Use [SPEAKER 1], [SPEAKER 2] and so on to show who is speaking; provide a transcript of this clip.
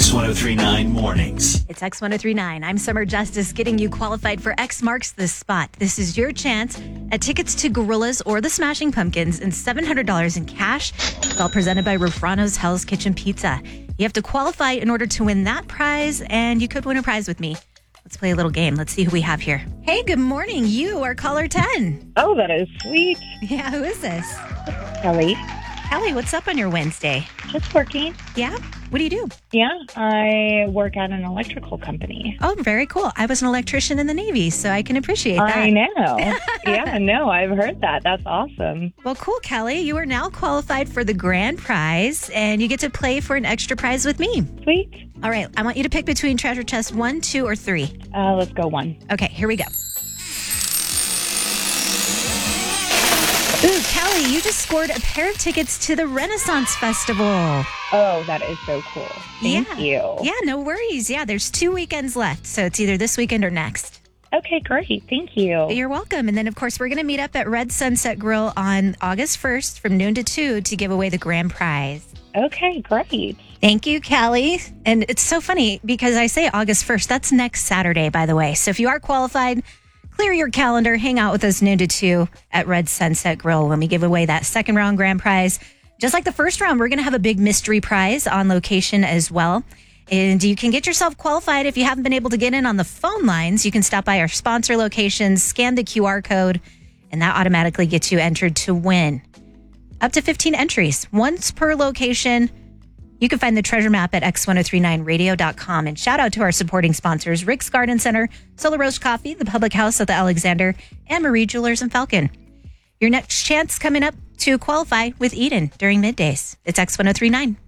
[SPEAKER 1] X1039 Mornings.
[SPEAKER 2] It's X1039. I'm Summer Justice, getting you qualified for X Marks the Spot. This is your chance at tickets to Gorillas or the Smashing Pumpkins and $700 in cash. It's all presented by Rufrano's Hell's Kitchen Pizza. You have to qualify in order to win that prize, and you could win a prize with me. Let's play a little game. Let's see who we have here. Hey, good morning. You are caller 10.
[SPEAKER 3] Oh, that is sweet.
[SPEAKER 2] Yeah, who is this?
[SPEAKER 3] Kelly.
[SPEAKER 2] Kelly, what's up on your Wednesday?
[SPEAKER 3] Just working.
[SPEAKER 2] Yeah? What do you do?
[SPEAKER 3] Yeah, I work at an electrical company.
[SPEAKER 2] Oh, very cool. I was an electrician in the Navy, so I can appreciate that.
[SPEAKER 3] I know. Yeah, no, I've heard that. That's awesome.
[SPEAKER 2] Well, cool, Kelly. You are now qualified for the grand prize, and you get to play for an extra prize with me.
[SPEAKER 3] Sweet.
[SPEAKER 2] All right. I want you to pick between treasure chest 1, 2, or 3.
[SPEAKER 3] Let's go 1.
[SPEAKER 2] Okay, here we go. Ooh, Kelly, you just scored a pair of tickets to the Renaissance Festival.
[SPEAKER 3] Oh, that is so cool. Thank you.
[SPEAKER 2] Yeah, no worries. Yeah, there's 2 weekends left, so it's either this weekend or next.
[SPEAKER 3] Okay, great. Thank you.
[SPEAKER 2] You're welcome. And then, of course, we're going to meet up at Red Sunset Grill on August 1st from noon to 2 to give away the grand prize.
[SPEAKER 3] Okay, great.
[SPEAKER 2] Thank you, Kelly. And it's so funny because I say August 1st. That's next Saturday, by the way. So if you are qualified, clear your calendar, hang out with us noon to 2 at Red Sunset Grill when we give away that second round grand prize. Just like the first round, we're going to have a big mystery prize on location as well. And you can get yourself qualified if you haven't been able to get in on the phone lines. You can stop by our sponsor locations, scan the QR code, and that automatically gets you entered to win. Up to 15 entries, once per location. You can find the treasure map at x1039radio.com. And shout out to our supporting sponsors, Rick's Garden Center, Solar Roast Coffee, the Public House at the Alexander, and Marie Jewelers and Falcon. Your next chance coming up to qualify with Eden during middays. It's X1039.